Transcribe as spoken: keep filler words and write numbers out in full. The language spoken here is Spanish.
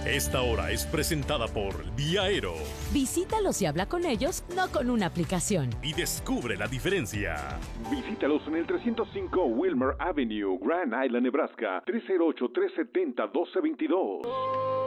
Esta hora es presentada por Viaero. Visítalos y habla con ellos, no con una aplicación. Y descubre la diferencia. Visítalos en el trescientos cinco Wilmer Avenue, Grand Island, Nebraska, tres cero ocho, tres siete cero, uno dos dos dos.